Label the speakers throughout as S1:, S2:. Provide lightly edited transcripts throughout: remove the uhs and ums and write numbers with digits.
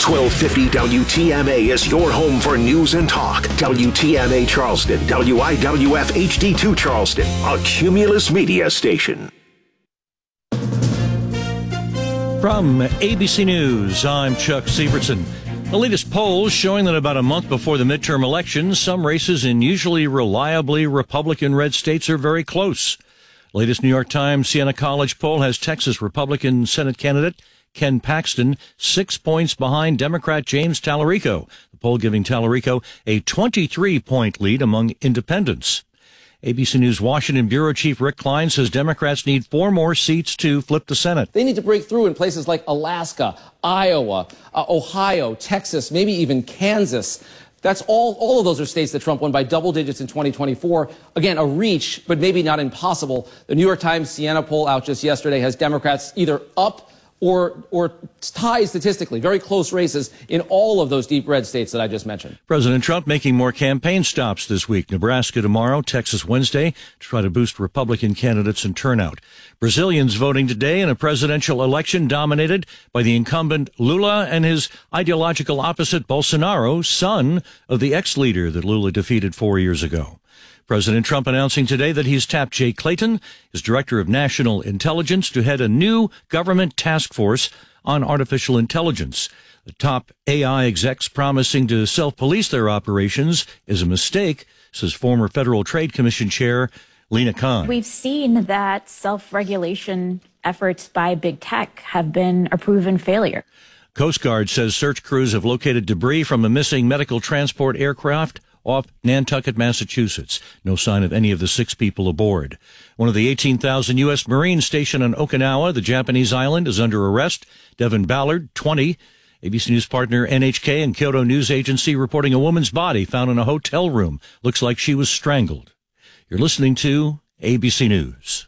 S1: 1250 WTMA is your home for news and talk. WTMA Charleston, WIWF HD2 Charleston, a Cumulus Media station.
S2: From ABC News, I'm Chuck Sievertson. The latest polls showing that about a month before the midterm elections, some races in usually reliably Republican red states are very close. Latest New York Times Siena College poll has Texas Republican Senate candidate Ken Paxton 6 points behind Democrat James Tallarico. The poll giving Tallarico a 23-point lead among independents. ABC News Washington Bureau Chief Rick Klein says Democrats need 4 more seats to flip the Senate.
S3: They need to break through in places like Alaska, Iowa, Ohio, Texas, maybe even Kansas. That's all of those are states that Trump won by double digits in 2024. Again, a reach, but maybe not impossible. The New York Times Siena poll out just yesterday has Democrats either up or tied statistically, very close races in all of those deep red states that I just mentioned.
S2: President Trump making more campaign stops this week. Nebraska tomorrow, Texas Wednesday, to try to boost Republican candidates and turnout. Brazilians voting today in a presidential election dominated by the incumbent Lula and his ideological opposite Bolsonaro, son of the ex-leader that Lula defeated 4 years ago. President Trump announcing today that he's tapped Jay Clayton, his director of national intelligence, to head a new government task force on artificial intelligence. The top AI execs promising to self-police their operations is a mistake, says former Federal Trade Commission Chair Lina Khan.
S4: We've seen that self-regulation efforts by big tech have been a proven failure.
S2: Coast Guard says search crews have located debris from a missing medical transport aircraft off Nantucket, Massachusetts. No sign of any of the 6 people aboard. One of the 18,000 U.S. Marines stationed on Okinawa, the Japanese island, is under arrest. Devin Ballard, 20. ABC News partner NHK and Kyoto News Agency reporting a woman's body found in a hotel room. Looks like she was strangled. You're listening to ABC News.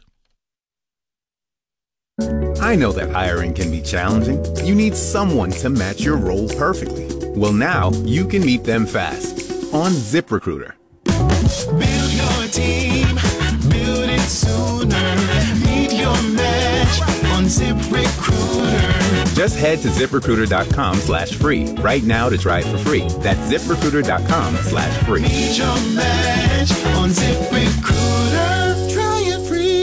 S5: I know that hiring can be challenging. You need someone to match your role perfectly. Well, now you can meet them fast on ZipRecruiter.
S6: Build your team, build it sooner. Meet your match on ZipRecruiter.
S5: Just head to ZipRecruiter.com/free right now to try it for free. That's ZipRecruiter.com/free.
S6: Meet your match on ZipRecruiter. Try it free.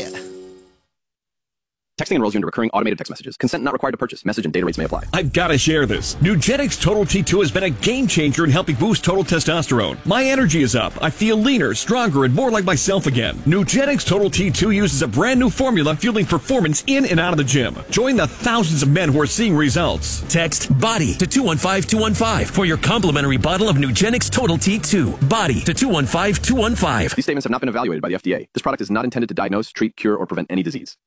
S7: Texting enrolls you into recurring automated text messages. Consent not required to purchase. Message and data rates may apply.
S8: I've got to share this. Nugenix Total T2 has been a game changer in helping boost total testosterone. My energy is up. I feel leaner, stronger, and more like myself again. Nugenix Total T2 uses a brand new formula fueling performance in and out of the gym. Join the thousands of men who are seeing results.
S9: Text BODY to 215215 for your complimentary bottle of Nugenix Total T2. BODY to 215215.
S7: These statements have not been evaluated by the FDA. This product is not intended to diagnose, treat, cure, or prevent any disease.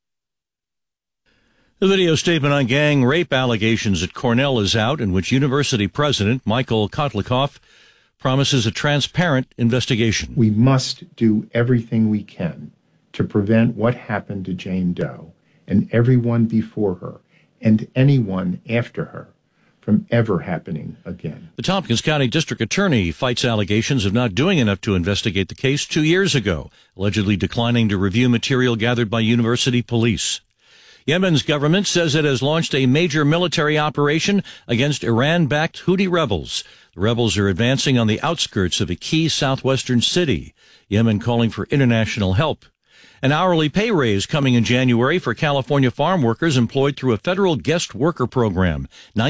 S2: The video statement on gang rape allegations at Cornell is out, in which university president Michael Kotlikoff promises a transparent investigation.
S10: We must do everything we can to prevent what happened to Jane Doe and everyone before her and anyone after her from ever happening again.
S2: The Tompkins County District Attorney fights allegations of not doing enough to investigate the case 2 years ago, allegedly declining to review material gathered by university police. Yemen's government says it has launched a major military operation against Iran-backed Houthi rebels. The rebels are advancing on the outskirts of a key southwestern city. Yemen calling for international help. An hourly pay raise coming in January for California farm workers employed through a federal guest worker program,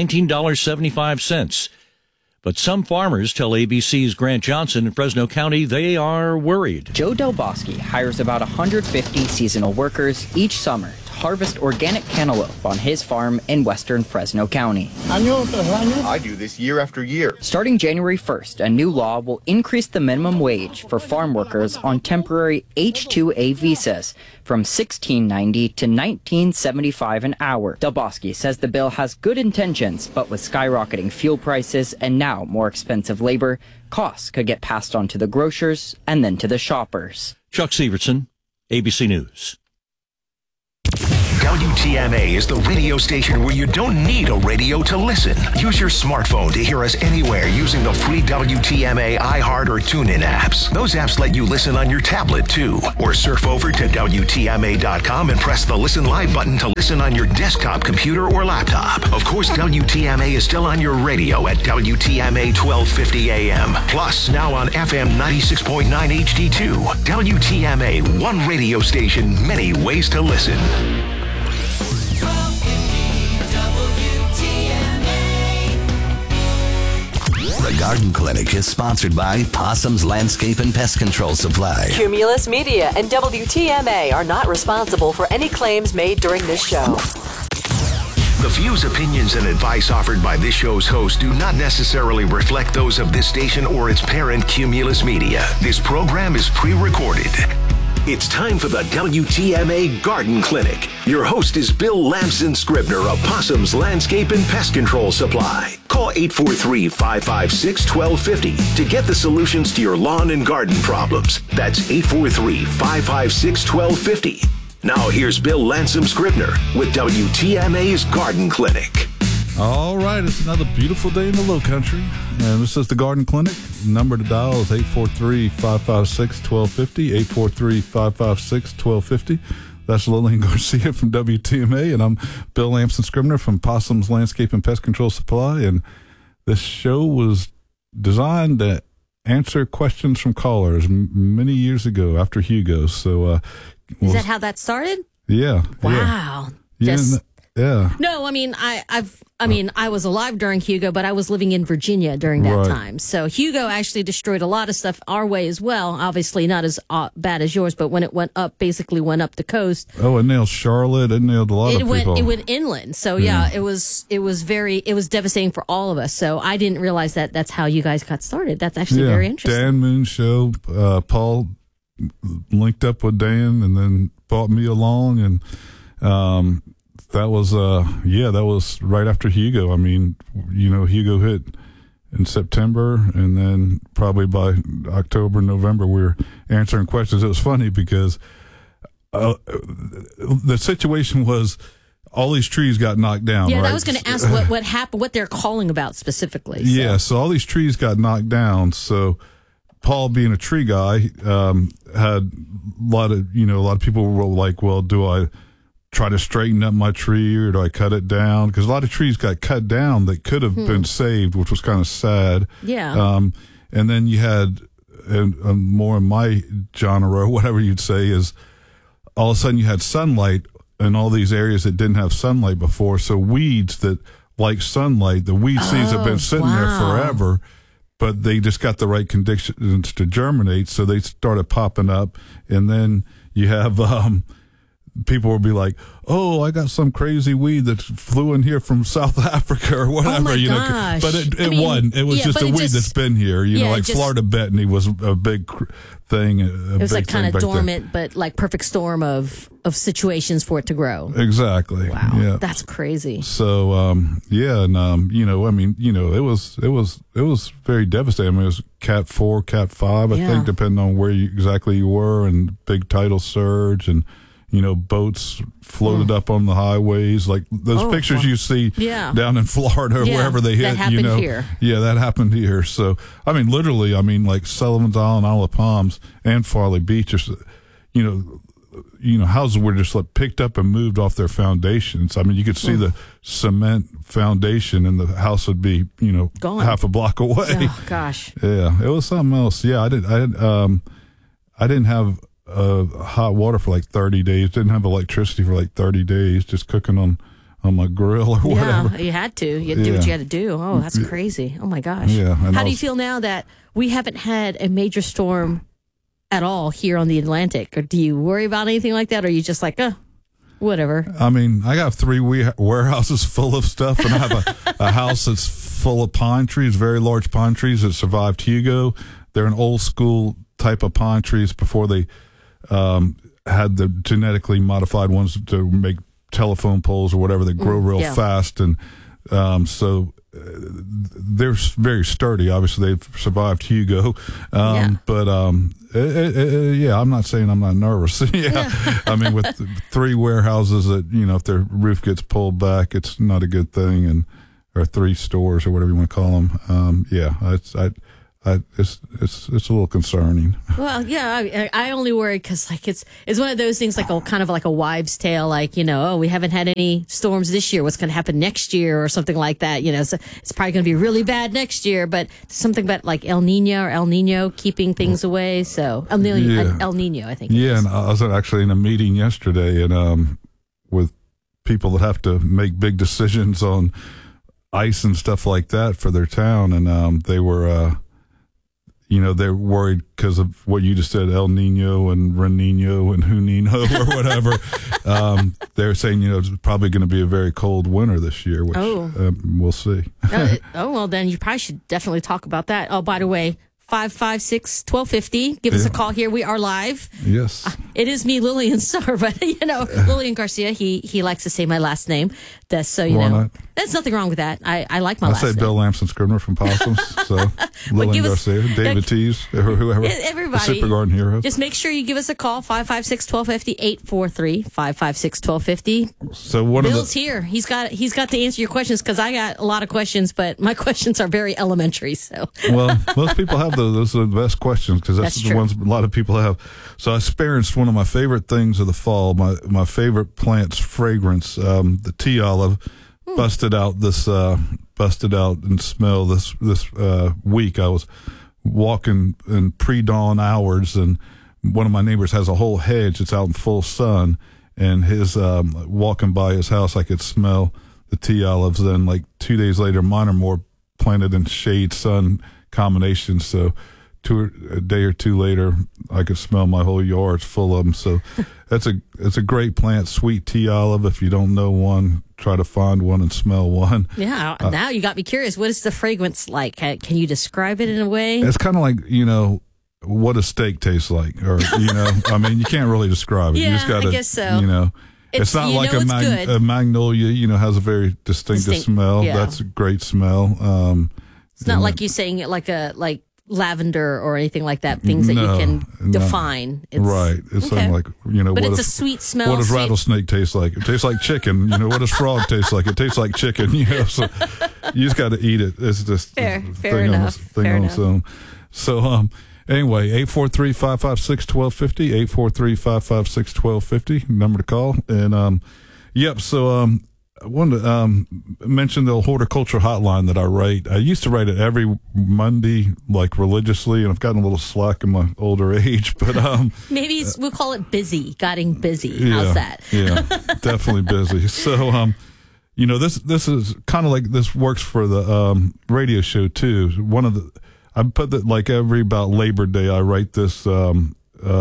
S2: $19.75. But some farmers tell ABC's Grant Johnson in Fresno County they are worried.
S11: Joe Del Bosque hires about 150 seasonal workers each summer to harvest organic cantaloupe on his farm in western Fresno County.
S12: I do this year after year.
S11: Starting January 1st, a new law will increase the minimum wage for farm workers on temporary H-2A visas from $16.90 to $19.75 an hour. Del Bosque says the bill has good intentions, but with skyrocketing fuel prices and now more expensive labor, costs could get passed on to the grocers and then to the shoppers.
S2: Chuck Sievertson, ABC News.
S1: WTMA is the radio station where you don't need a radio to listen. Use your smartphone to hear us anywhere using the free WTMA iHeart or TuneIn apps. Those apps let you listen on your tablet too. Or surf over to WTMA.com and press the Listen Live button to listen on your desktop computer or laptop. Of course, WTMA is still on your radio at WTMA 1250 AM. Plus, now on FM 96.9 HD2. WTMA, one radio station, many ways to listen.
S13: The Garden Clinic is sponsored by Possum's Landscape and Pest Control Supply.
S14: Cumulus Media and WTMA are not responsible for any claims made during this show.
S1: The views, opinions, and advice offered by this show's host do not necessarily reflect those of this station or its parent, Cumulus Media. This program is pre-recorded. It's time for the WTMA Garden Clinic. Your host is Bill Lamson-Scribner of Possum's Landscape and Pest Control Supply. Call 843-556-1250 to get the solutions to your lawn and garden problems. That's 843-556-1250. Now here's Bill Lamson-Scribner with WTMA's Garden Clinic.
S15: All right, it's another beautiful day in the Low Country, and this is the Garden Clinic. The number to dial is 843-556-1250, 843-556-1250. That's Lillian Garcia from WTMA, and I'm Bill Lamson-Scribner from Possum's Landscape and Pest Control Supply, and this show was designed to answer questions from callers many years ago after Hugo. So,
S16: is that how that started?
S15: Yeah.
S16: Wow.
S15: Yeah. Yeah.
S16: No, I mean, I was alive during Hugo, but I was living in Virginia during that time. So Hugo actually destroyed a lot of stuff our way as well. Obviously not as bad as yours, but when it went up, basically went up the coast.
S15: Oh, it nailed Charlotte. It nailed a lot of people.
S16: It went inland. So yeah, it was devastating for all of us. So I didn't realize that that's how you guys got started. That's actually very interesting.
S15: Dan Moon Show, Paul linked up with Dan and then brought me along, and that was right after Hugo. I mean, Hugo hit in September, and then probably by October, November, we were answering questions. It was funny because the situation was all these trees got knocked down.
S16: Yeah,
S15: right?
S16: I was going to ask what happened, what they're calling about specifically. So.
S15: Yeah, so all these trees got knocked down. So Paul, being a tree guy, had a lot of people were like, well, do I try to straighten up my tree or do I cut it down? Because a lot of trees got cut down that could have been saved, which was kind of sad.
S16: Yeah.
S15: And then you had more in my genre, whatever you'd say, is all of a sudden you had sunlight in all these areas that didn't have sunlight before. So weeds that like sunlight, the weed seeds have been sitting there forever, but they just got the right conditions to germinate. So they started popping up. And then you have, people will be like, "Oh, I got some crazy weed that flew in here from South Africa or whatever."
S16: Oh my gosh.
S15: But it wasn't. It was just a weed that's been here. Like Florida Bethany was a big thing.
S16: It was like kind of dormant, but like perfect storm of situations for it to grow.
S15: Exactly.
S16: Wow,
S15: yeah.
S16: That's crazy.
S15: So it was very devastating. I mean, it was Cat 4, Cat 5, I think, depending on where exactly you were, and big tidal surge and. Boats floated up on the highways, like those pictures you see down in Florida or wherever they hit.
S16: That happened here.
S15: Yeah, that happened here. So, I mean, literally, like Sullivan's Island, Isle of Palms, and Farley Beach, houses were just like picked up and moved off their foundations. I mean, you could see the cement foundation, and the house would be,
S16: gone
S15: half a block away.
S16: Oh gosh.
S15: Yeah, it was something else. Yeah, I didn't have hot water for like 30 days. Didn't have electricity for like 30 days. Just cooking on my grill or whatever.
S16: Yeah, you had to. You had to do what you had to do. Oh, that's crazy. Oh my gosh.
S15: Yeah.
S16: How do you feel now that we haven't had a major storm at all here on the Atlantic? Or do you worry about anything like that? Or are you just like, whatever? I
S15: mean, I got 3 warehouses full of stuff, and I have a house that's full of pine trees, very large pine trees that survived Hugo. They're an old school type of pine trees before they had the genetically modified ones to make telephone poles or whatever that grow real fast, and So they're very sturdy. Obviously, they've survived Hugo. But I'm not saying I'm not nervous. I mean, with 3 warehouses that, if their roof gets pulled back, it's not a good thing, or 3 stores or whatever you want to call them. It's a little concerning.
S16: Well, yeah, I only worry because it's one of those things kind of like a wives' tale, we haven't had any storms this year. What's going to happen next year or something like that? So it's probably going to be really bad next year. But something about like El Nino keeping things away. So El Nino, I think.
S15: Yeah, and I was actually in a meeting yesterday, and with people that have to make big decisions on ice and stuff like that for their town, and they were. They're worried because of what you just said, El Nino and Renino and Junino or whatever. They're saying, it's probably going to be a very cold winter this year, which we'll see.
S16: Well, then you probably should definitely talk about that. Oh, by the way, 556-1250. Give us a call here. We are live.
S15: Yes.
S16: It is me, Lillian Starr, but, Lillian Garcia, he likes to say my last name. That's so,
S15: not?
S16: There's nothing wrong with that. I like my last name.
S15: I say Bill Lamson Scribner from Possums, so Lillian Garcia, David Tees, or whoever.
S16: Everybody.
S15: The Super Garden Hero.
S16: Just make sure you give us a call, 556-1250, 843-556-1250.
S15: So
S16: Bill's here. He's got to answer your questions because I got a lot of questions, but my questions are very elementary. So.
S15: Well, most people have those. Those are the best questions because that's the ones a lot of people have. So I experienced one of my favorite things of the fall. My favorite plant's fragrance, the tea olive, busted out and smell this week. I was walking in pre-dawn hours, and one of my neighbors has a whole hedge that's out in full sun, and his walking by his house, I could smell the tea olives. Then like 2 days later, mine are more planted in shade sun combinations, so a day or two later I could smell my whole yard's full of them. So it's a great plant, sweet tea olive. If you don't know one, try to find one and smell one.
S16: Yeah, now you got me curious. What is the fragrance like? Can you describe it in a way?
S15: It's kind of like what a steak tastes like, or I mean, you can't really describe it.
S16: Yeah,
S15: you just gotta,
S16: I guess so.
S15: It's not like a magnolia, has a very distinctive smell. Yeah. That's a great smell.
S16: It's not like you saying it like lavender or anything like that, things that you can define.
S15: Right. It's something like,
S16: but it's a sweet smell.
S15: What does rattlesnake taste like? It tastes like chicken. What does frog taste like? It tastes like chicken. So you just got to eat it. It's just
S16: fair enough.
S15: So, anyway, 843-556-1250, 843-556-1250, number to call. And, so, I wanted to mention the horticulture hotline that I write. I used to write it every Monday, like religiously, and I've gotten a little slack in my older age. But
S16: maybe we'll call it busy. Getting busy. Yeah, how's that?
S15: Yeah, definitely busy. So, this is kind of like this works for the radio show too. I put that like every about Labor Day, I write this one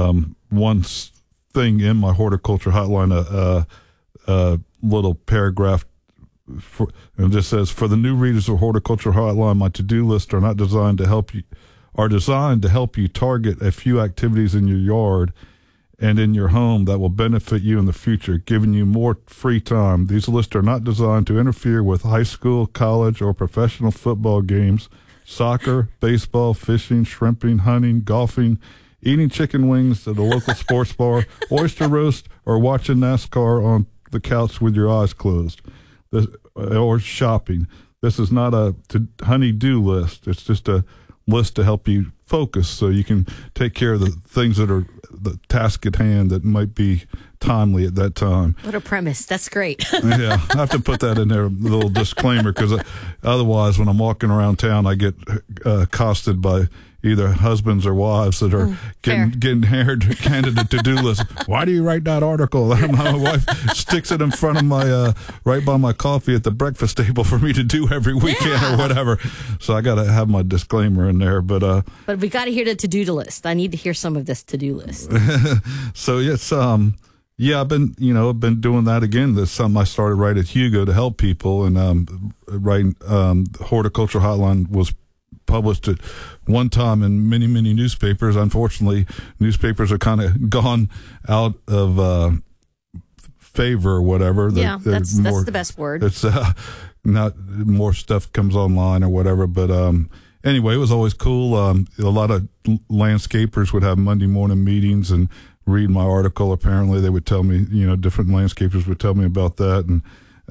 S15: thing in my horticulture hotline. Little paragraph and it just says, for the new readers of Horticulture Hotline, my to-do list are designed to help you target a few activities in your yard and in your home that will benefit you in the future, giving you more free time. These lists are not designed to interfere with high school, college, or professional football games, soccer, baseball, fishing, shrimping, hunting, golfing, eating chicken wings at a local sports bar, oyster roast, or watching NASCAR on the couch with your eyes closed, or shopping. This is not a honey-do list. It's just a list to help you focus so you can take care of the things that are the task at hand that might be timely at that time.
S16: What a premise. That's great.
S15: Yeah, I have to put that in there, a little disclaimer, because otherwise when I'm walking around town, I get accosted by either husbands or wives that are getting handed a to-do list. Why do you write that article? My wife sticks it in front of my right by my coffee at the breakfast table for me to do every weekend or whatever. So I got to have my disclaimer in there. But
S16: we got to hear the to-do list. I need to hear some of this to-do list.
S15: So it's I've been doing that again. That's something I started right at Hugo to help people, and writing Horticulture Hotline was published at one time in many, many newspapers. Unfortunately, newspapers are kind of gone out of favor or whatever.
S16: Yeah, that's the best word.
S15: It's not more stuff comes online or whatever. But anyway, it was always cool. A lot of landscapers would have Monday morning meetings and read my article. Apparently, they would tell me, different landscapers would tell me about that, and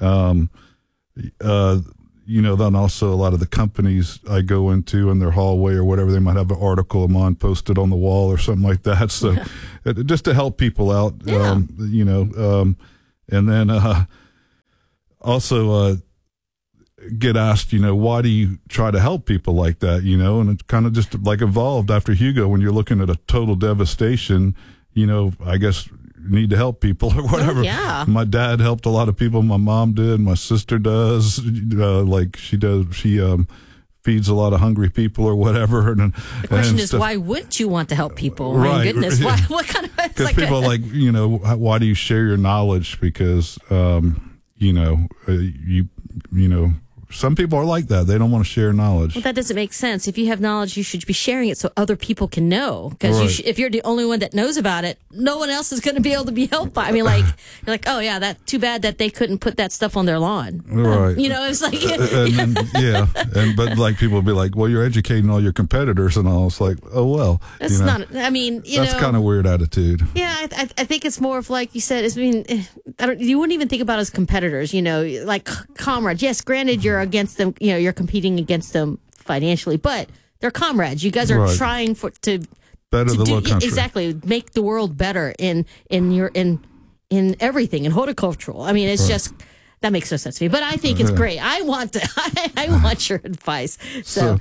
S15: then also a lot of the companies I go into in their hallway or whatever, they might have an article of mine posted on the wall or something like that. So just to help people out, and then also get asked, why do you try to help people like that, and it kind of just like evolved after Hugo. When you're looking at a total devastation, I guess need to help people or whatever.
S16: Oh, yeah.
S15: My dad helped a lot of people. My mom did. My sister does. She feeds a lot of hungry people or whatever. And
S16: the question is, why wouldn't you want to help people?
S15: Right.
S16: My goodness. Why, what kind of...
S15: Because people are like, why do you share your knowledge? Because, some people are like that. They don't want to share knowledge.
S16: Well, that doesn't make sense. If you have knowledge, you should be sharing it so other people can know. Because
S15: Right.
S16: If you're the only one that knows about it, no one else is going to be able to be helped by. I mean, you're like, oh yeah, that too bad that they couldn't put that stuff on their lawn.
S15: Right.
S16: It's like,
S15: but like people will be like, well, you're educating all your competitors and all. It's like, oh well.
S16: That's not. I mean,
S15: that's kind of weird attitude.
S16: Yeah, I think it's more of like you said. You wouldn't even think about as competitors. Like comrades. Yes, granted, you're against them. You're competing against them financially, but they're comrades. You guys are
S15: Right.
S16: trying to
S15: better the little country.
S16: Exactly, make the world better in everything, in horticultural. I mean, it's
S15: Right.
S16: just that makes no sense to me. But I think it's great. I want your advice. So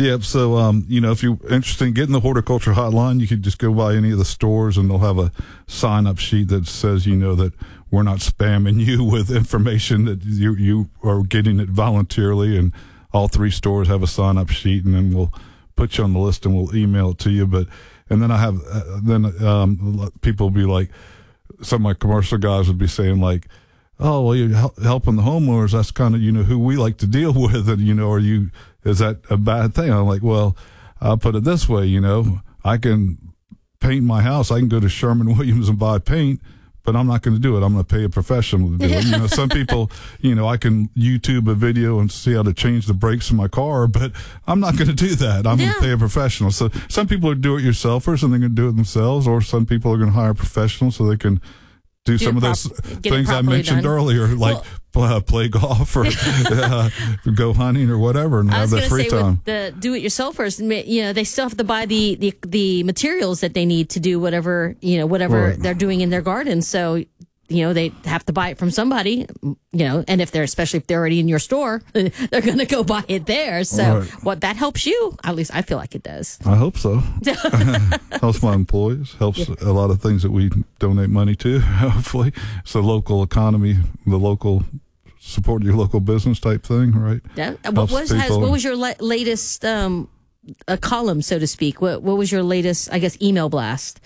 S15: if you're interested in getting the horticulture hotline, you could just go by any of the stores and they'll have a sign-up sheet that says, that we're not spamming you with information, that you are getting it voluntarily, and all 3 stores have a sign-up sheet, and then we'll put you on the list and we'll email it to you. And then I have people will be like, some of my commercial guys would be saying like, oh, well, you're helping the homeowners. That's kind of, who we like to deal with. And, is that a bad thing? I'm like, well, I'll put it this way, I can paint my house. I can go to Sherman-Williams and buy paint, but I'm not going to do it. I'm going to pay a professional to do it. Some people, I can YouTube a video and see how to change the brakes in my car, but I'm not going to do that. I'm going to pay a professional. So some people are do-it-yourselfers and they're going to do it themselves, or some people are going to hire a professional so they can do some of those things I mentioned earlier, like play golf or go hunting or whatever, and have their free time.
S16: With the do-it-yourselfers, they still have to buy the materials that they need to do whatever
S15: Right.
S16: they're doing in their garden. So they have to buy it from somebody, and especially if they're already in your store, they're going to go buy it there. So
S15: Right.
S16: that helps you. At least I feel like it does.
S15: I hope so. Helps my employees. Helps a lot of things that we donate money to, hopefully. It's the local economy, the local support your local business type thing, right?
S16: Yeah. What was your latest column, so to speak? What was your latest, I guess, email blast?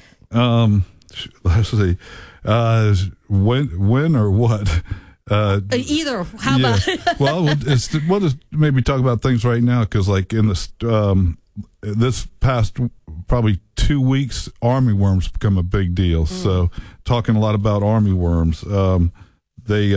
S15: Let's see. When or what?
S16: Either. How about?
S15: Well, we'll just maybe talk about things right now, because like in this past probably 2 weeks, army worms become a big deal. So talking a lot about army worms. They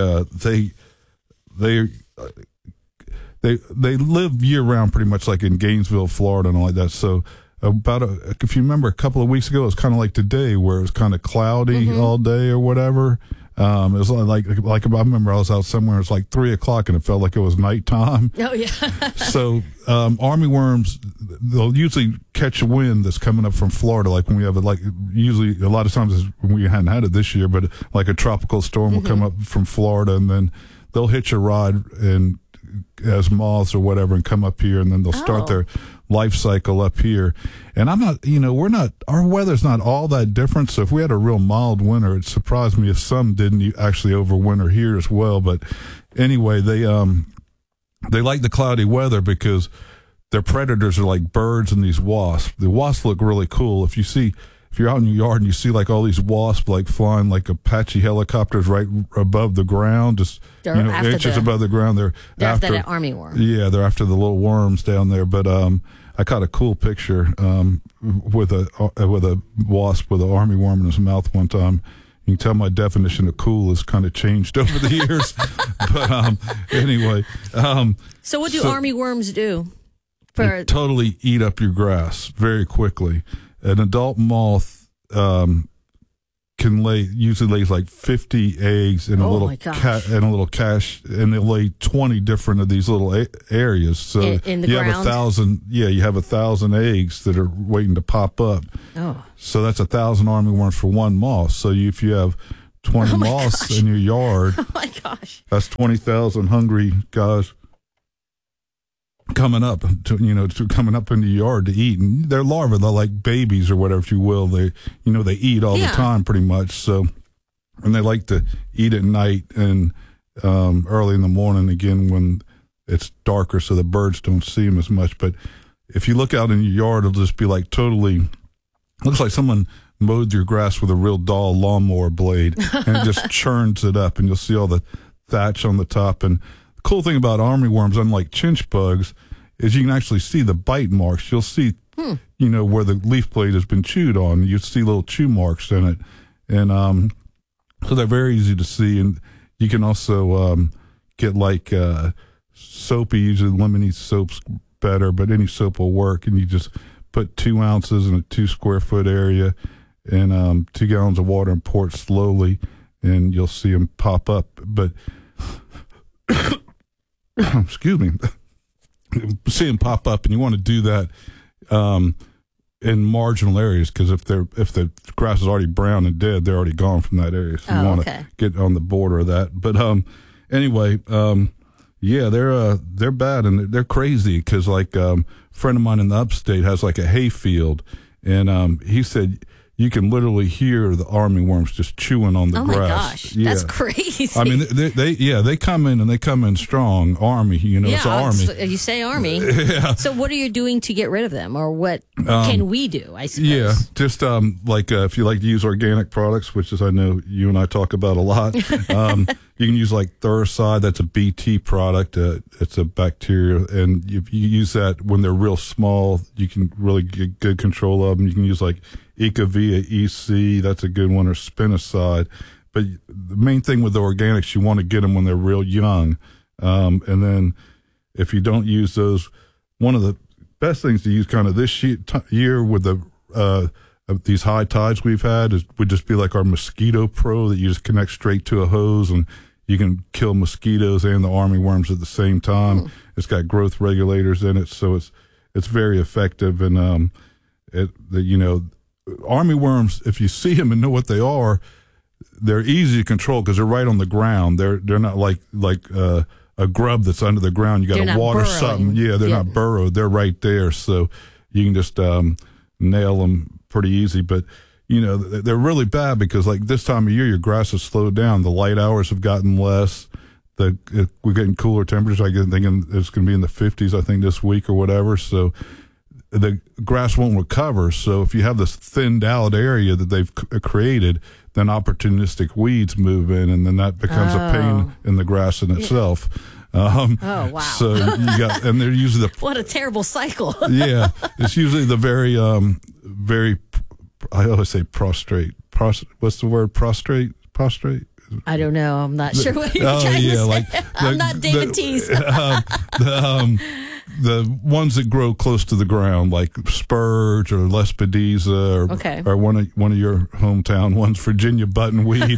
S15: live year round, pretty much like in Gainesville, Florida, and all like that. So if you remember, a couple of weeks ago, it was kind of like today, where it was kind of cloudy all day or whatever. It was like I remember I was out somewhere. It was like 3:00 and it felt like it was nighttime.
S16: Oh yeah.
S15: So army worms, they'll usually catch a wind that's coming up from Florida. Like when we have usually a lot of times we hadn't had it this year, but like a tropical storm will come up from Florida, and then they'll hitch a ride and as moths or whatever and come up here, and then they'll start their life cycle up here. And our weather's not all that different. So if we had a real mild winter, it surprised me if some didn't actually overwinter here as well. But anyway, they like the cloudy weather because their predators are like birds and these wasps. The wasps look really cool. If you're out in your yard and you see like all these wasps like flying like Apache helicopters right above the ground, just inches above the ground, they're after
S16: that army worm.
S15: Yeah, they're after the little worms down there. But I caught a cool picture with a wasp with an army worm in his mouth one time, You can tell my definition of cool has kind of changed over the years. But anyway.
S16: So what do army worms do?
S15: They totally eat up your grass very quickly. An adult moth usually lays like 50 eggs in a little cache, and they lay 20 different of these little areas. So
S16: in the
S15: you
S16: ground?
S15: have 1,000. Yeah, you have 1,000 eggs that are waiting to pop up.
S16: Oh,
S15: so that's 1,000 army worms for one moth. So if you have 20 moths in your yard,
S16: oh my gosh,
S15: that's 20,000 hungry guys coming up coming up in the yard to eat. And they're larvae, they're like babies or whatever, if you will. They eat all the time pretty much. So, and they like to eat at night and early in the morning again when it's darker, so the birds don't see them as much. But if you look out in your yard, it'll just be like totally, looks like someone mowed your grass with a real dull lawnmower blade and it just churns it up, and you'll see all the thatch on the top. And the cool thing about army worms, unlike chinch bugs, is you can actually see the bite marks. You'll see, where the leaf blade has been chewed on. You see little chew marks in it. And so they're very easy to see. And you can also get like soapy, usually lemony soap's better, but any soap will work. And you just put 2 ounces in a 2 square foot area and 2 gallons of water and pour it slowly, and you'll see them pop up. But excuse me, see them pop up, and you want to do that in marginal areas, because if the grass is already brown and dead, they're already gone from that area. So you want to get on the border of that. But anyway, yeah, they're bad, and they're crazy, because like a friend of mine in the upstate has like a hay field, and he said you can literally hear the army worms just chewing on the grass.
S16: Oh my gosh,
S15: yeah.
S16: That's crazy.
S15: I mean, they come in, and they come in strong. Army, it's army.
S16: You say army.
S15: Yeah.
S16: So what are you doing to get rid of them, or what can we do? I suppose.
S15: Yeah, just if you like to use organic products, which is I know you and I talk about a lot. You can use like Thuricide. That's a BT product. It's a bacteria, and if you use that when they're real small, you can really get good control of them. You can use like Ecovia EC. That's a good one, or Spinoside. But the main thing with the organics, you want to get them when they're real young. And then if you don't use those, one of the best things to use kind of this year with the these high tides we've had would just be like our Mosquito Pro, that you just connect straight to a hose, and you can kill mosquitoes and the army worms at the same time. It's got growth regulators in it, so it's very effective. And army worms, if you see them and know what they are, they're easy to control because they're right on the ground. They're not like a grub that's under the ground. You got to water
S16: burrowing.
S15: something. Yeah, they're not burrowed. They're right there, so you can just nail them pretty easy. But they're really bad because like this time of year, your grass has slowed down. The light hours have gotten less. We're getting cooler temperatures. I'm thinking it's going to be in the 50s, I think, this week or whatever. So the grass won't recover. So if you have this thinned out area that they've created, then opportunistic weeds move in, and then that becomes a pain in the grass in itself.
S16: Oh, wow.
S15: So and they're usually
S16: what a terrible cycle.
S15: Yeah. It's usually the very, I always say prostrate. What's the word? Prostrate?
S16: I don't know. I'm not sure what you're trying to say. I'm not David Tease.
S15: The ones that grow close to the ground, like spurge or Lespedeza, or one of your hometown ones, Virginia buttonweed.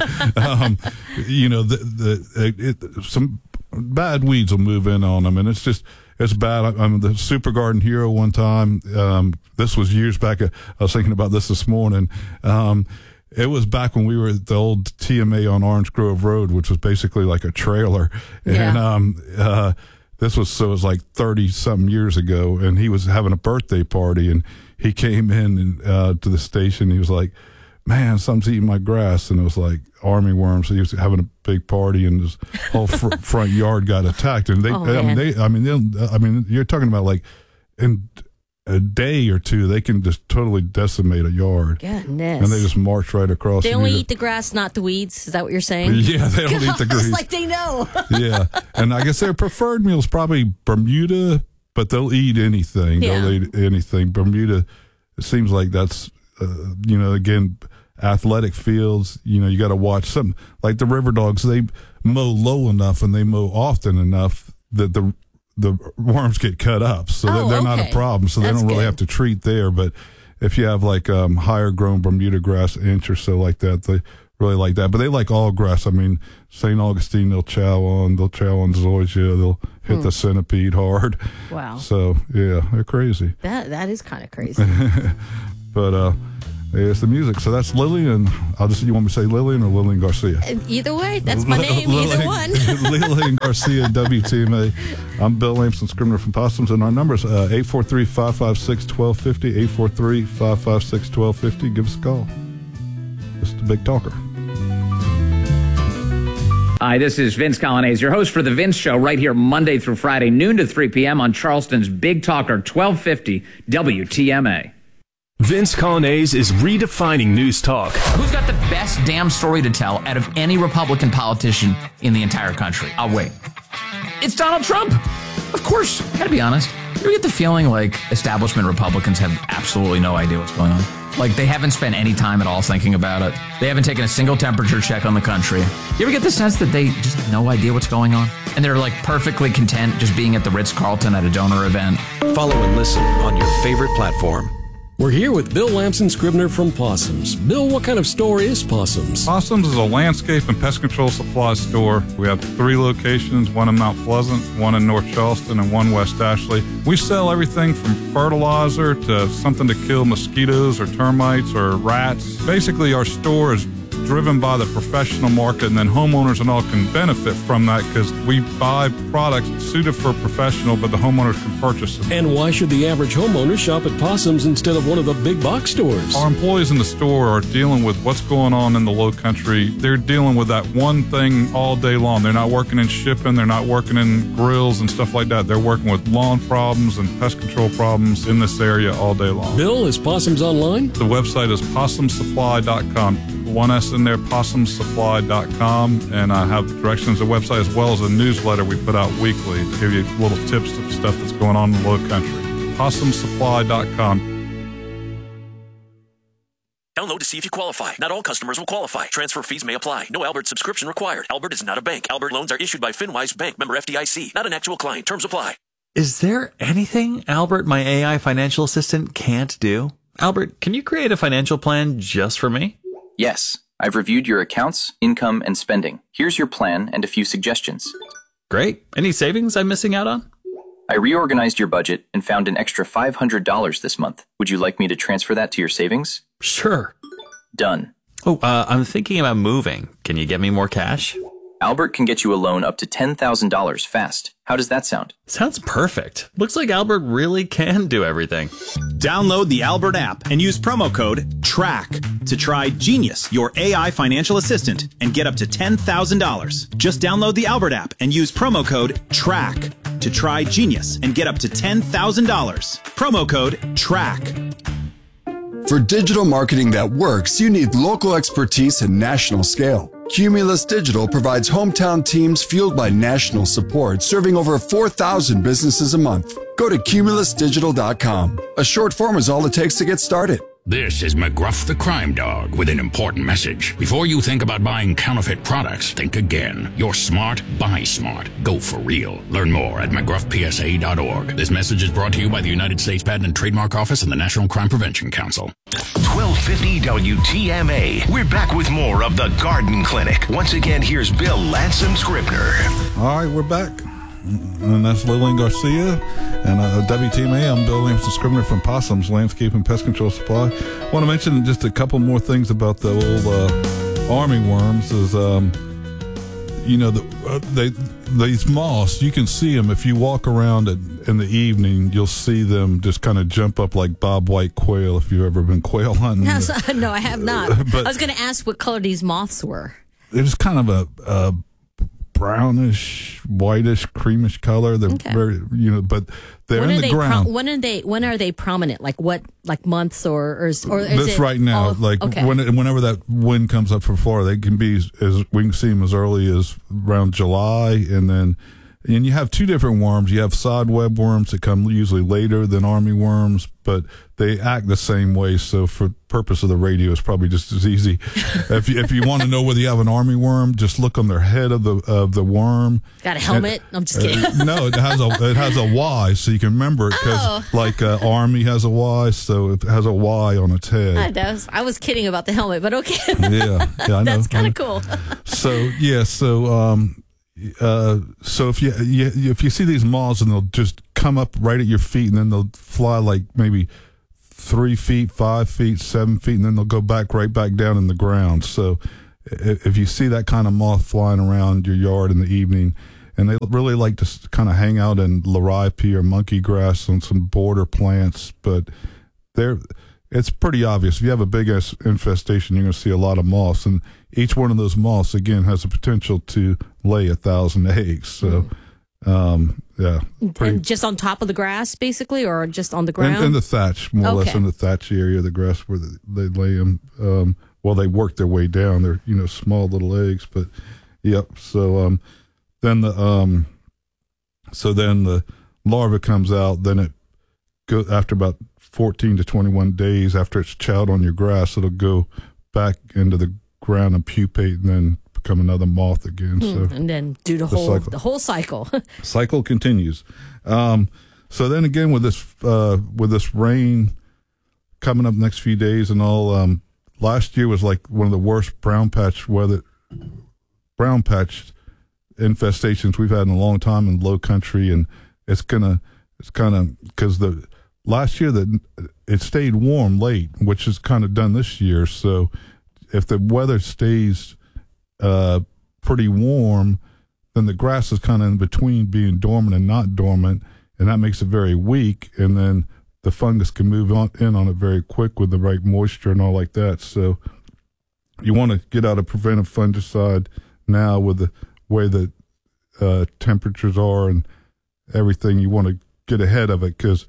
S15: Some bad weeds will move in on them, and it's bad. I'm the Super Garden Hero one time. This was years back. I was thinking about this morning. It was back when we were at the old TMA on Orange Grove Road, which was basically like a trailer. Yeah. And it was like 30-something years ago, and he was having a birthday party, and he came in to the station. He was like, man, something's eating my grass. And it was like army worms. So he was having a big party, and his whole front yard got attacked. And you're talking about like in a day or two, they can just totally decimate a yard.
S16: Goodness.
S15: And they just march right across.
S16: They only eat the grass, not the weeds. Is that what you're saying?
S15: Yeah, they don't eat the grass.
S16: It's like they know.
S15: Yeah. And I guess their preferred meal is probably Bermuda, but they'll eat anything. Yeah. They'll eat anything. Bermuda, it seems like that's, again, athletic fields, you got to watch some, like the River Dogs, they mow low enough and they mow often enough that the worms get cut up. So they're not a problem. So they don't really have to treat there. But if you have like higher grown Bermuda grass, inch or so like that, they really like that. But they like all grass. I mean, St. Augustine, they'll chow on zoysia, they'll hit the centipede hard.
S16: Wow.
S15: So yeah, they're crazy.
S16: That is kind of crazy.
S15: But it's the music. So that's Lillian. You want me to say Lillian or Lillian Garcia?
S16: Either way, that's my name. Either one.
S15: Lillian Garcia, WTMA. I'm Bill Lamson, Scribner from Possums, and our number is 843-556-1250, 843-556-1250. Give us a call. It's the Big Talker.
S17: Hi, this is Vince Colonnese, your host for The Vince Show, right here Monday through Friday, noon to 3 p.m. on Charleston's Big Talker, 1250 WTMA.
S9: Vince Colonnese is redefining news talk.
S18: Who's got the best damn story to tell out of any Republican politician in the entire country? I'll wait. It's Donald Trump. Of course. Gotta be honest. You ever get the feeling like establishment Republicans have absolutely no idea what's going on? Like they haven't spent any time at all thinking about it. They haven't taken a single temperature check on the country. You ever get the sense that they just have no idea what's going on? And they're like perfectly content just being at the Ritz-Carlton at a donor event?
S19: Follow and listen on your favorite platform.
S20: We're here with Bill Lamson, Scribner from Possums. Bill, what kind of store is Possums?
S15: Possums is a landscape and pest control supply store. We have 3 locations, one in Mount Pleasant, one in North Charleston, and one West Ashley. We sell everything from fertilizer to something to kill mosquitoes or termites or rats. Basically, our store is driven by the professional market, and then homeowners and all can benefit from that because we buy products suited for a professional, but the homeowners can purchase them.
S20: And why should the average homeowner shop at Possums instead of one of the big box stores?
S15: Our employees in the store are dealing with what's going on in the low country. They're dealing with that one thing all day long. They're not working in shipping. They're not working in grills and stuff like that. They're working with lawn problems and pest control problems in this area all day long.
S20: Bill, is Possums online?
S15: The website is possumsupply.com. One S in there, possumsupply.com, and I have directions to the website as well as a newsletter we put out weekly to give you little tips of stuff that's going on in the low country. Possumsupply.com.
S9: Download to see if you qualify. Not all customers will qualify. Transfer fees may apply. No Albert subscription required. Albert is not a bank. Albert loans are issued by FinWise Bank, member FDIC. Not an actual client. Terms apply.
S21: Is there anything Albert, my AI financial assistant, can't do? Albert, can you create a financial plan just for me?
S7: Yes, I've reviewed your accounts, income, and spending. Here's your plan and a few suggestions.
S21: Great. Any savings I'm missing out on?
S7: I reorganized your budget and found an extra $500 this month. Would you like me to transfer that to your savings?
S21: Sure.
S7: Done.
S21: Oh, I'm thinking about moving. Can you get me more cash?
S7: Albert can get you a loan up to $10,000 fast. How does that sound?
S21: Sounds perfect. Looks like Albert really can do everything.
S22: Download the Albert app and use promo code TRACK to try Genius, your AI financial assistant, and get up to $10,000. Just download the Albert app and use promo code TRACK to try Genius and get up to $10,000. Promo code TRACK.
S23: For digital marketing that works, you need local expertise and national scale. Cumulus Digital provides hometown teams fueled by national support, serving over 4,000 businesses a month. Go to cumulusdigital.com. A short form is all it takes to get started.
S24: This is McGruff the Crime Dog with an important message. Before you think about buying counterfeit products, think again. You're smart, buy smart. Go for real. Learn more at McGruffPSA.org. This message is brought to you by the United States Patent and Trademark Office and the National Crime Prevention Council.
S1: 1250 WTMA. We're back with more of the Garden Clinic. Once again, here's Bill Lamson Scribner.
S15: All right, we're back. And that's Lillian Garcia. And WTMA, I'm Bill Lamson Scribner from Possums, Landscape and Pest Control Supply. I want to mention just a couple more things about the old army worms. Is these moths, you can see them if you walk around in the evening. You'll see them just kind of jump up like bobwhite quail. If you've ever been quail hunting,
S16: no, I have not. But I was going to ask what color these moths were.
S15: It was kind of a brownish, whitish, creamish color. They're very, but they're in the ground.
S16: When are they prominent? Like what? Like months or is
S15: this
S16: it
S15: right now? Whenever that wind comes up from Florida, they can be we can see them as early as around July, and then And you have two different worms. You have sod webworms that come usually later than armyworms, but they act the same way. So for purpose of the radio, it's probably just as easy. If you want to know whether you have an armyworm, just look on their head of the worm.
S16: Got a helmet? I'm just kidding.
S15: No, it has a Y, so you can remember it because army has a Y, so it has a Y on its head.
S16: I was kidding about the helmet, but okay.
S15: Yeah, I know.
S16: That's kind of cool.
S15: So if you see these moths and they'll just come up right at your feet and then they'll fly like maybe 3 feet, 5 feet, 7 feet, and then they'll go right back down in the ground. So if you see that kind of moth flying around your yard in the evening, and they really like to kind of hang out in liripe or monkey grass on some border plants, but it's pretty obvious. If you have a big infestation, you're going to see a lot of moths, and each one of those moths, again, has the potential to lay 1,000 eggs. So,
S16: and just on top of the grass, basically, or just on the ground?
S15: In the thatch, more or less in the thatch area of the grass where they lay them. They work their way down. They're small little eggs, but So then the larva comes out. Then it goes after about 14 to 21 days after it's chowed on your grass. It'll go back into the ground and pupate, and then become another moth again. So
S16: and then do the whole cycle.
S15: Cycle continues. So then again with this rain coming up next few days and all, last year was like one of the worst brown patch infestations we've had in a long time in low country, and it's kind of because last year that it stayed warm late, which is kind of done this year. So if the weather stays pretty warm, then the grass is kind of in between being dormant and not dormant, and that makes it very weak, and then the fungus can move in on it very quick with the right moisture and all like that. So you want to get out a preventive fungicide now with the way that temperatures are and everything. You want to get ahead of it because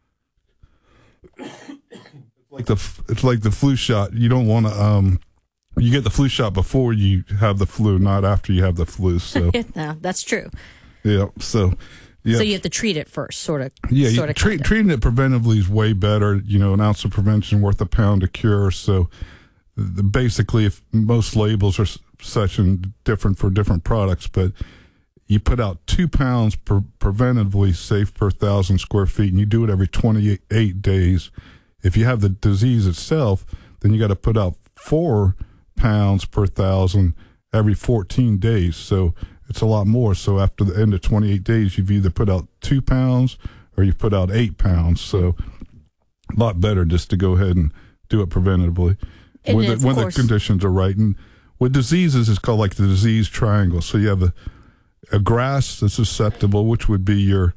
S15: it's like the flu shot. You don't want to you get the flu shot before you have the flu, not after you have the flu. So
S16: no, that's true.
S15: Yeah. So
S16: you have to treat it first, sort of.
S15: Yeah, treating it preventively is way better. An ounce of prevention worth a pound of cure. So basically, if most labels are such and different for different products, but you put out 2 pounds preventively safe per 1,000 square feet, and you do it every 28 days. If you have the disease itself, then you got to put out 4 pounds per 1,000 every 14 days. So it's a lot more. So after the end of 28 days, you've either put out 2 pounds or you put out 8 pounds. So a lot better just to go ahead and do it preventively when the conditions are right. And with diseases, it's called like the disease triangle. So you have a grass that's susceptible, which would be your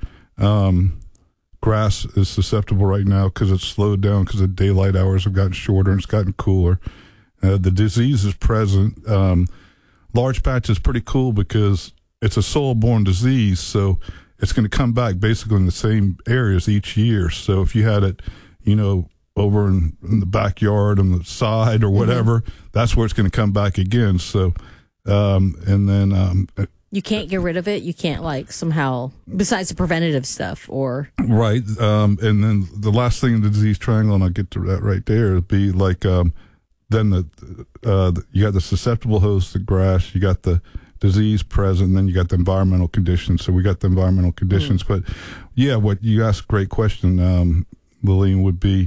S15: grass is susceptible right now because it's slowed down because the daylight hours have gotten shorter and it's gotten cooler. The disease is present. Large patch is pretty cool because it's a soil-borne disease, so it's going to come back basically in the same areas each year. So if you had it, over in the backyard on the side or whatever, that's where it's going to come back again. So, and then
S16: you can't get rid of it. You can't somehow, besides the preventative stuff, or
S15: right. And then the last thing in the disease triangle, and I'll get to that right there, would be then you got the susceptible host, the grass, you got the disease present, and then you got the environmental conditions. So we got the environmental conditions. But yeah, what you asked, great question, Lillian, would be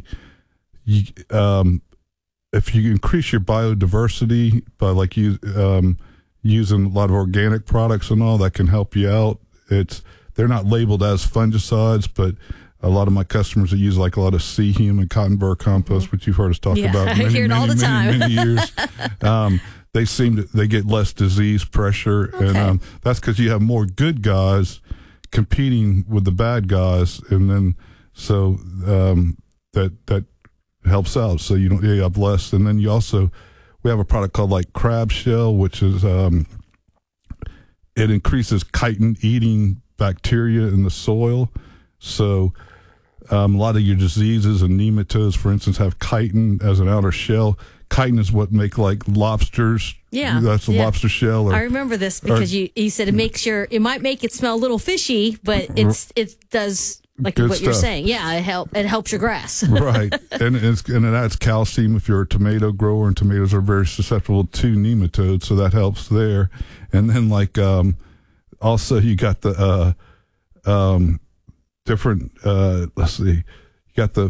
S15: if you increase your biodiversity by using a lot of organic products and all, that can help you out. They're not labeled as fungicides, but a lot of my customers that use a lot of sea hume and cotton burr compost, which you've heard us talk about
S16: I hear it all the time.
S15: many years. They get less disease pressure, and that's because you have more good guys competing with the bad guys, and then so that helps out. So you have less, and then we have a product called crab shell, which is it increases chitin eating bacteria in the soil. So a lot of your diseases and nematodes, for instance, have chitin as an outer shell. chitin is what make like lobsters.
S16: Yeah,
S15: that's a lobster shell.
S16: I remember this because you said it might make it smell a little fishy, but it does like what you're saying. Yeah, it helps your grass.
S15: Right, and it adds calcium if you're a tomato grower, and tomatoes are very susceptible to nematodes, so that helps there. And then like also you got the different. Let's see, you got the.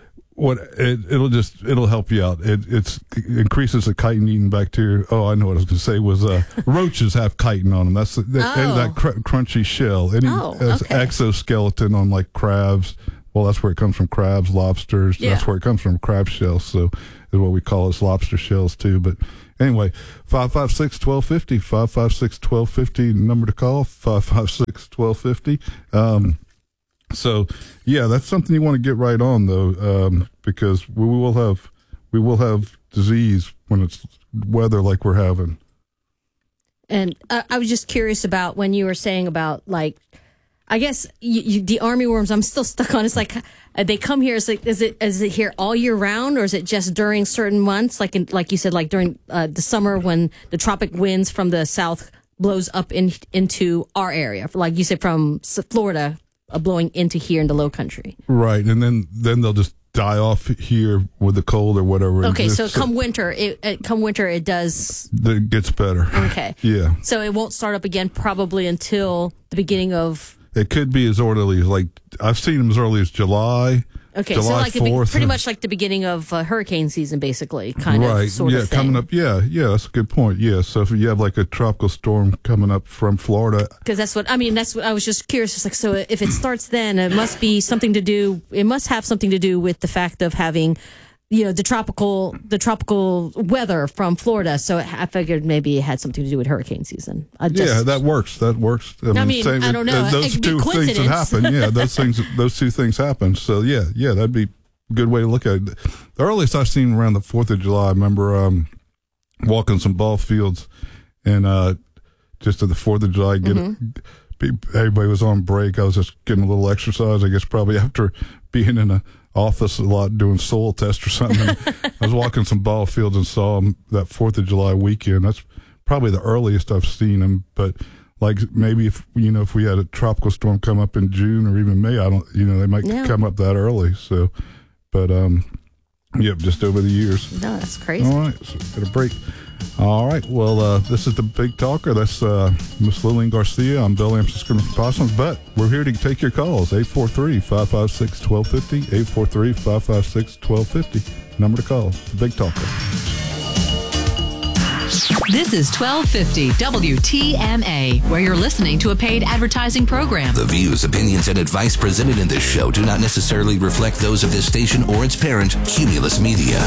S15: It'll help you out. It increases the chitin-eating bacteria. Oh, I know what I was going to say was roaches have chitin on them. That's that crunchy shell. Exoskeleton on like crabs. Well, that's where it comes from. Crabs, lobsters. Yeah. That's where it comes from. Crab shells. So is what we call us lobster shells too. But anyway, 556-1250. 556-1250. Number to call. 556-1250. So, yeah, that's something you want to get right on, though, because we will have disease when it's weather like we're having.
S16: And I was just curious about when you were saying about, like, I guess the armyworms, I'm still stuck on. It's like they come here. It's like, is it here all year round, or is it just during certain months, like you said, like during the summer when the tropic winds from the south blows up into our area, like you said, from Florida. Blowing into here in the low country. Right,
S15: and then they'll just die off here with the cold or whatever.
S16: Okay, so come winter, it does...
S15: It gets better.
S16: Okay.
S15: Yeah.
S16: So it won't start up again probably until the beginning of...
S15: It could be as early as, like, I've seen them as early as July.
S16: Okay,
S15: July
S16: so like
S15: 4th,
S16: pretty much like the beginning of hurricane season, basically, kind of, sort of thing.
S15: Coming up, yeah, that's a good point, yeah. So if you have like a tropical storm coming up from Florida... Because
S16: that's what I was just curious, it's like, so if it starts then, it must have something to do with the fact of having, the tropical weather from Florida. So I figured maybe it had something to do with hurricane season.
S15: That works. I don't know. Those two things that happen. Yeah, those two things happen. So yeah, that'd be a good way to look at it. The earliest I've seen around the 4th of July, I remember walking some ball fields and just at the 4th of July, everybody was on break. I was just getting a little exercise, I guess probably after being in a office a lot doing soil tests or something. I was walking some ball fields and saw them that 4th of July weekend. That's probably the earliest I've seen them. But like maybe if we had a tropical storm come up in June or even May, they might come up that early. So, but just over the years.
S16: No, that's crazy.
S15: All right, so got a break. All right, well, this is the Big Talker. That's Miss Lillian Garcia. I'm Bill Lamson, Scrivener from Possums, but we're here to take your calls, 843-556-1250, 843-556-1250. Number to call, the Big Talker.
S3: This is 1250 WTMA, where you're listening to a paid advertising program.
S13: The views, opinions, and advice presented in this show do not necessarily reflect those of this station or its parent, Cumulus Media.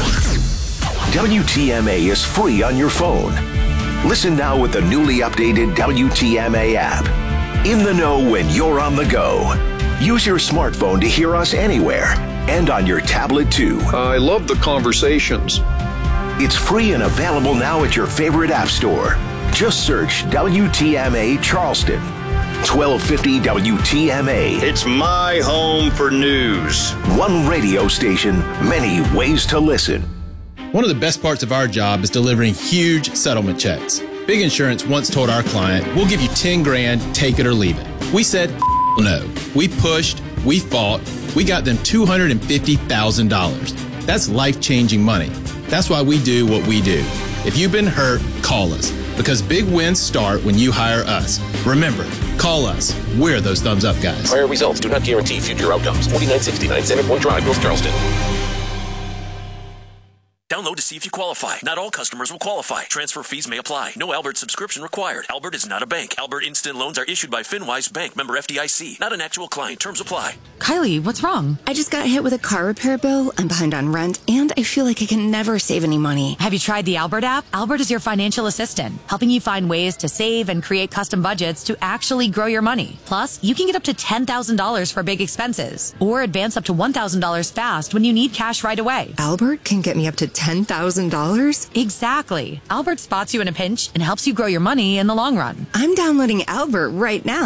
S1: WTMA is free on your phone. Listen now with the newly updated WTMA app. In the know when you're on the go. Use your smartphone to hear us anywhere and on your tablet too.
S4: I love the conversations.
S1: It's free and available now at your favorite app store. Just search WTMA Charleston. 1250 WTMA.
S4: It's my home for news.
S1: One radio station, many ways to listen.
S5: One of the best parts of our job is delivering huge settlement checks. Big Insurance once told our client, we'll give you 10 grand, take it or leave it. We said, no. We pushed, we fought, we got them $250,000. That's life-changing money. That's why we do what we do. If you've been hurt, call us, because big wins start when you hire us. Remember, call us. We're those thumbs up guys.
S9: Prior results do not guarantee future outcomes. 4969 Center Point Drive, North Charleston. Download to see if you qualify. Not all customers will qualify. Transfer fees may apply. No Albert subscription required. Albert is not a bank. Albert Instant Loans are issued by FinWise Bank, member FDIC. Not an actual client. Terms apply.
S6: Kylie, what's wrong? I just got hit with a car repair bill. I'm behind on rent, and I feel like I can never save any money.
S25: Have you tried the Albert app? Albert is your financial assistant, helping you find ways to save and create custom budgets to actually grow your money. Plus, you can get up to $10,000 for big expenses, or advance up to $1,000 fast when you need cash right away.
S6: Albert can get me up to $10,000?
S25: Exactly. Albert spots you in a pinch and helps you grow your money in the long run.
S6: I'm downloading Albert right now.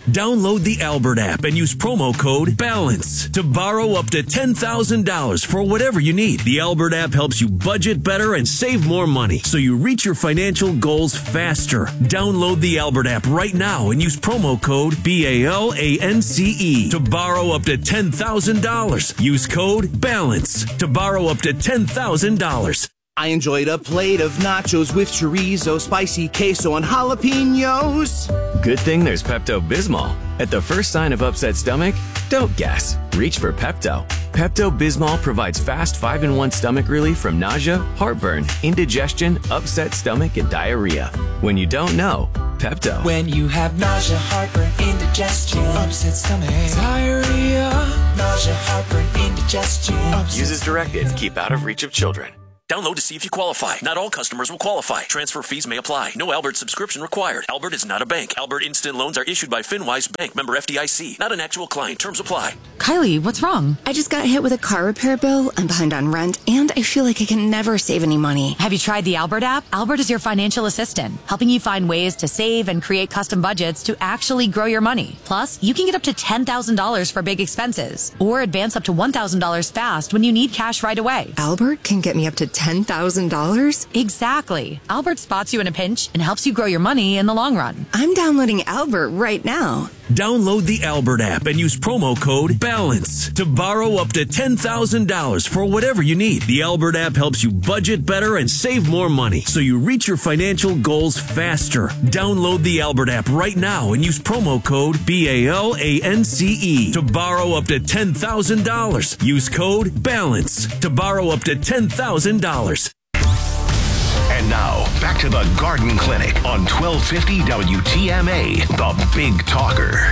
S9: Download the Albert app and use promo code BALANCE to borrow up to $10,000 for whatever you need. The Albert app helps you budget better and save more money so you reach your financial goals faster. Download the Albert app right now and use promo code BALANCE to borrow up to $10,000. Use code BALANCE to borrow up to $10,000.
S2: I enjoyed a plate of nachos with chorizo, spicy queso, and jalapenos.
S8: Good thing there's Pepto-Bismol. At the first sign of upset stomach, don't guess. Reach for Pepto. Pepto-Bismol provides fast 5-in-1 stomach relief from nausea, heartburn, indigestion, upset stomach, and diarrhea. When you don't know, Pepto.
S10: When you have nausea, heartburn, indigestion, upset stomach, diarrhea, nausea, heartburn, indigestion.
S8: Use as directed. Keep out of reach of children.
S9: Download to see if you qualify. Not all customers will qualify. Transfer fees may apply. No Albert subscription required. Albert is not a bank. Albert Instant Loans are issued by FinWise Bank, member FDIC. Not an actual client. Terms apply.
S25: Kylie, what's wrong?
S6: I just got hit with a car repair bill. I'm behind on rent, and I feel like I can never save any money.
S25: Have you tried the Albert app? Albert is your financial assistant, helping you find ways to save and create custom budgets to actually grow your money. Plus, you can get up to $10,000 for big expenses, or advance up to $1,000 fast when you need cash right away.
S6: Albert can get me up to $10,000?
S25: Exactly. Albert spots you in a pinch and helps you grow your money in the long run.
S6: I'm downloading Albert right now.
S9: Download the Albert app and use promo code BALANCE to borrow up to $10,000 for whatever you need. The Albert app helps you budget better and save more money so you reach your financial goals faster. Download the Albert app right now and use promo code BALANCE to borrow up to $10,000. Use code BALANCE to borrow up to $10,000.
S1: And now, back to the Garden Clinic on 1250 WTMA, the Big Talker.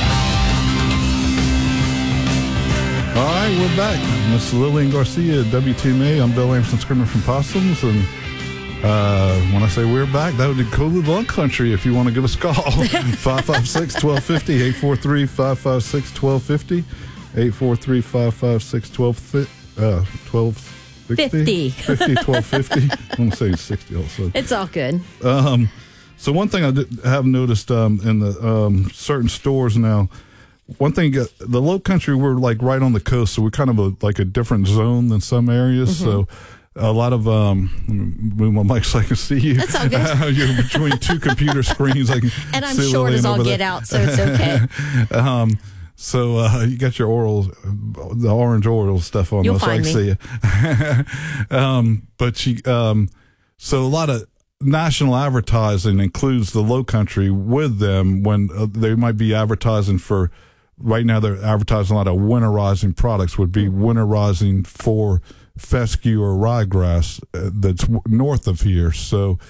S15: All right, we're back. Miss Lillian Garcia, WTMA. I'm Bill Lamson, Scrivener from Possums. And when I say we're back, that would include Lung Country if you want to give us a call. 556-1250, 843-556-1250, 843-556-1250.
S16: 50.
S15: 1250. I'm saying 60 also.
S16: It's all good.
S15: So one thing I have noticed in the certain stores now, one thing, the Low Country, we're like right on the coast, so we're kind of like a different zone than some areas. Mm-hmm. So a lot of, move my mic so I can see you.
S16: That's all good.
S15: You're between two computer screens. I can
S16: and I'm short as all get out, so it's okay.
S15: So you got your oral, the orange oral stuff on,
S16: You'll
S15: so I can see you. But so a lot of national advertising includes the Low Country with them when they might be advertising for. Right now, they're advertising a lot of winterizing products. Would be winterizing for fescue or ryegrass that's north of here. So,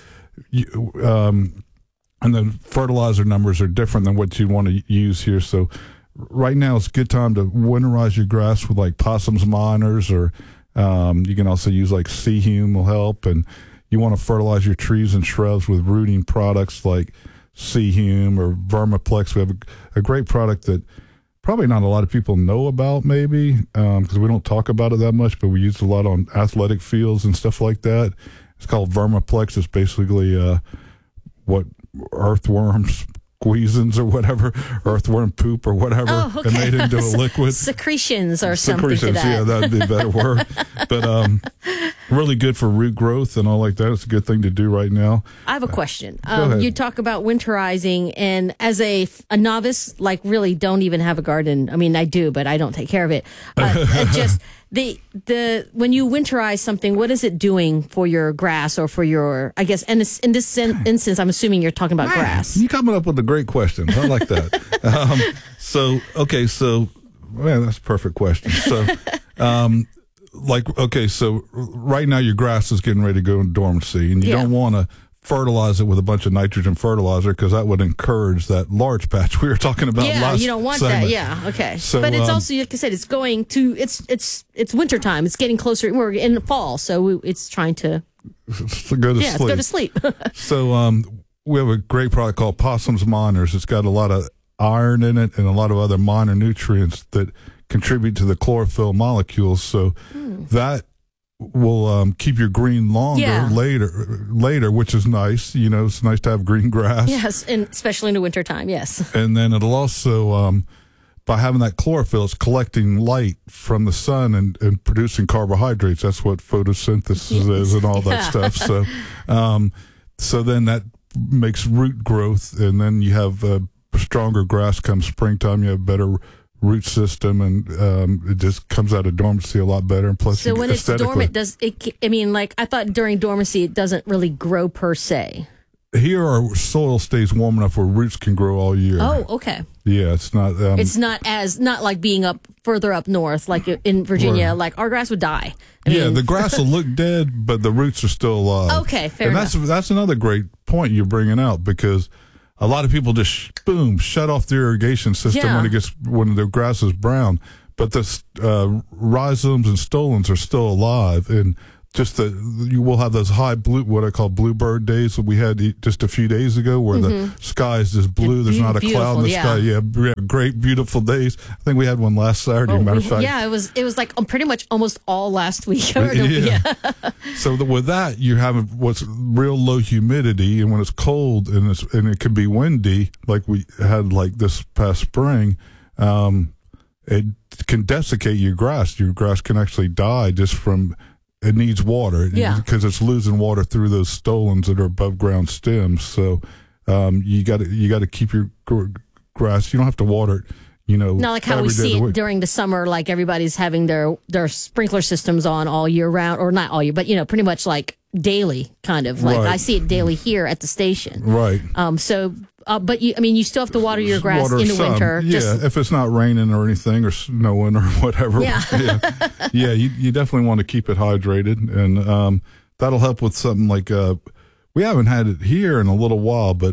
S15: and the fertilizer numbers are different than what you want to use here. So. Right now, it's a good time to winterize your grass with like Possums Minors, or you can also use like Sea Hume will help. And you want to fertilize your trees and shrubs with rooting products like Sea Hume or Vermiplex. We have a great product that probably not a lot of people know about, maybe because we don't talk about it that much, but we use it a lot on athletic fields and stuff like that. It's called Vermiplex. It's basically what earthworms. Squeezins or whatever, earthworm poop or whatever, and made into a liquid.
S16: Secretions or something to that.
S15: Yeah, that would be a better word. But really good for root growth and all like that. It's a good thing to do right now.
S16: I have a question.
S15: Go ahead.
S16: You talk about winterizing, and as a novice, like really don't even have a garden. I mean, I do, but I don't take care of it. Just the when you winterize something, what is it doing for your grass or for your? I guess, and in this instance, I'm assuming you're talking about grass.
S15: You coming up with the great questions. I like that. So man, that's a perfect question. So, so right now your grass is getting ready to go in dormancy, and you don't want to fertilize it with a bunch of nitrogen fertilizer because that would encourage that large patch we were talking about last
S16: you don't want
S15: segment.
S16: that. Yeah, okay.
S15: So,
S16: but it's also, like I said, it's going to it's winter time. It's getting closer. We're in the fall, so it's trying to
S15: go to sleep.
S16: Let's go to sleep.
S15: So we have a great product called Possums Minors. It's got a lot of iron in it and a lot of other minor nutrients that contribute to the chlorophyll molecules. So that will keep your green longer later, which is nice. You know, it's nice to have green grass.
S16: Yes, and especially in the wintertime, yes.
S15: And then it'll also, by having that chlorophyll, it's collecting light from the sun and producing carbohydrates. That's what photosynthesis is and all that stuff. So, so then that makes root growth, and then you have stronger grass come springtime. You have better root system, and it just comes out of dormancy a lot better. And plus,
S16: so when it's dormant, I thought during dormancy it doesn't really grow per se.
S15: Here, our soil stays warm enough where roots can grow all year.
S16: Oh, okay.
S15: Yeah, it's not.
S16: It's not like being further up north, like in Virginia. Like our grass would die. I mean,
S15: the grass will look dead, but the roots are still alive.
S16: Okay, fair enough.
S15: That's another great point you're bringing out, because a lot of people just shut off their irrigation system when the grass is brown, but the rhizomes and stolons are still alive, and you will have those high what I call bluebird days that we had just a few days ago, where the sky is just blue. There's not a cloud in the sky. Yeah, great, beautiful days. I think we had one last Saturday. Matter of fact,
S16: it was like pretty much almost all last week.
S15: So with that, you're having what's real low humidity, and when it's cold and it can be windy, like we had like this past spring, it can desiccate your grass. Your grass can actually die just from. It needs water because it's losing water through those stolons that are above ground stems. So you got to keep your grass. You don't have to water it.
S16: Not like how we see it during the summer, like everybody's having their sprinkler systems on all year round, or not all year, but pretty much like daily, kind of like I see it daily here at the station. Right. But you still have to water your grass in the winter.
S15: Yeah, if it's not raining or anything or snowing or whatever. Yeah, you definitely want to keep it hydrated, and that'll help with something like we haven't had it here in a little while, but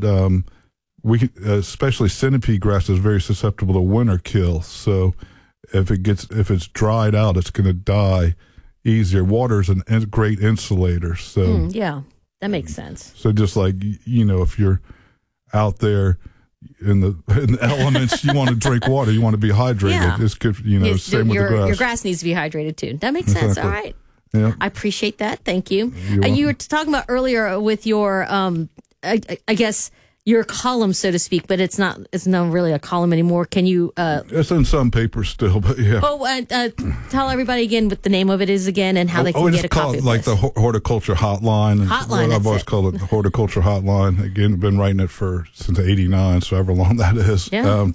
S15: especially centipede grass is very susceptible to winter kill. So if it's dried out, it's going to die easier. Water is a great insulator. So
S16: that makes sense.
S15: So just like if you're out there in the elements, you want to drink water, you want to be hydrated. Yeah. It's good, same with the grass.
S16: Your grass needs to be hydrated too. That makes sense. All right. Yeah. I appreciate that. Thank you. You were talking about earlier with your, I guess, your column, so to speak, but it's not really a column anymore. Can you?
S15: It's in some papers still, but yeah.
S16: Tell everybody again what the name of it is again and how they can get a copy of
S15: like
S16: this.
S15: The Horticulture Hotline. I've always called it the Horticulture Hotline. Again, I've been writing it since '89, so however long that is.
S16: Yeah.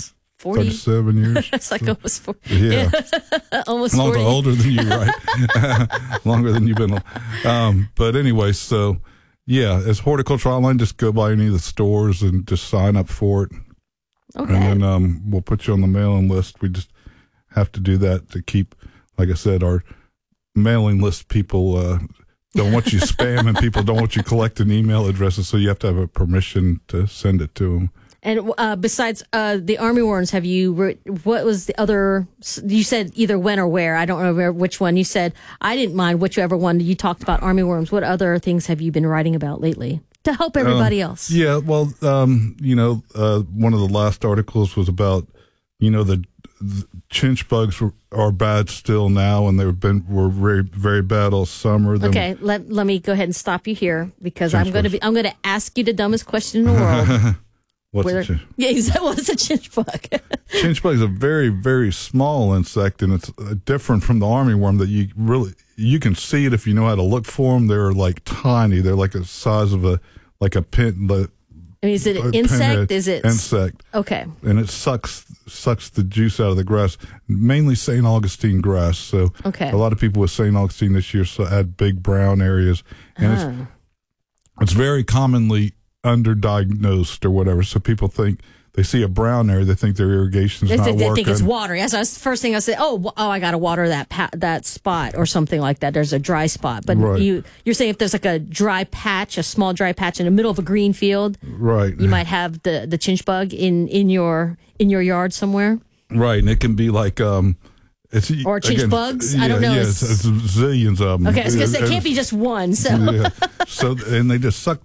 S15: 37 years.
S16: It's like almost 40.
S15: Yeah.
S16: Almost 40.
S15: Older than you, right? Longer than you've been. But anyway, so. Yeah, it's Horticulture Hotline. Just go by any of the stores and just sign up for it. Okay. And then we'll put you on the mailing list. We just have to do that to keep, like I said, our mailing list people don't want you spamming people, don't want you collecting email addresses, so you have to have a permission to send it to them.
S16: And besides the armyworms, what was the other, you said either when or where, I don't remember which one. You said, I didn't mind whichever one you talked about armyworms. What other things have you been writing about lately to help everybody else?
S15: Yeah, well, one of the last articles was about, the chinch bugs are bad still now, and were very, very bad all summer.
S16: Okay, let me go ahead and stop you here, because I'm going to ask you the dumbest question in the world.
S15: What's a chinch?
S16: Yeah, exactly. What's a chinch bug?
S15: Chinch bug is a very, very small insect, and it's different from the armyworm that you can see it if you know how to look for them. They're like tiny. They're like the size of a pin.
S16: Is it an insect? Is it
S15: insect?
S16: Okay.
S15: And it sucks the juice out of the grass, mainly St. Augustine grass. So a lot of people with St. Augustine this year had big brown areas, and it's very commonly underdiagnosed or whatever, so people think they see a brown area, they think their irrigation's not working.
S16: They think it's water. That's the first thing I say. I got to water that spot or something like that. There's a dry spot, but you're saying if there's like a small dry patch in the middle of a green field, right? You might have the chinch bug in your yard somewhere, right?
S15: And it can be like
S16: or chinch bugs. I don't know.
S15: Yeah, it's zillions of them.
S16: Okay, I was going to say it can't be just one. So,
S15: so and they just suck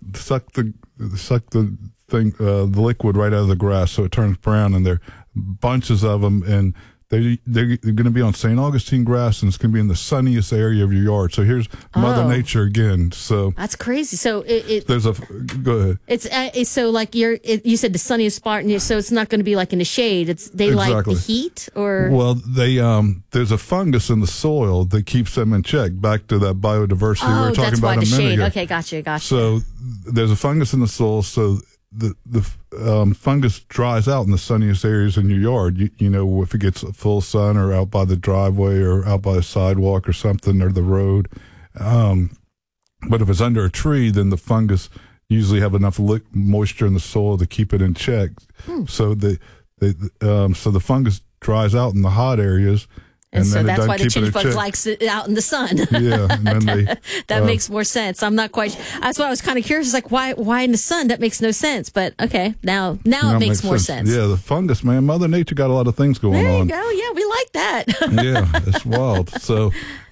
S15: the thing, the liquid right out of the grass, so it turns brown, and there are bunches of them, and they're going to be on St. Augustine grass, and it's going to be in the sunniest area of your yard. So here's Mother Nature again. So
S16: that's crazy. So
S15: go ahead.
S16: It's so like you said the sunniest spot, and so it's not going to be like in the shade. Like the heat, or
S15: well, there's a fungus in the soil that keeps them in check. Back to that biodiversity we were talking about a minute ago.
S16: Okay, gotcha.
S15: So there's a fungus in the soil. So the fungus dries out in the sunniest areas in your yard. You know, if it gets full sun or out by the driveway or out by the sidewalk or something or the road. But if it's under a tree, then the fungus usually have enough moisture in the soil to keep it in check. So so the fungus dries out in the hot areas.
S16: And so that's why the chinch bug likes it out in the sun.
S15: Yeah, and then
S16: that makes more sense. I'm not quite. That's why I was kind of curious. Like, why in the sun? That makes no sense. But okay, now it makes more sense.
S15: Yeah, the fungus, man. Mother Nature got a lot of things going on.
S16: There you go. Yeah, we like that.
S15: Yeah, it's wild. So,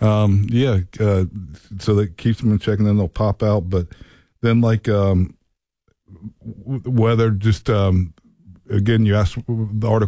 S15: so that keeps them in check, and then they'll pop out. But then, like, weather, just again, you asked the article.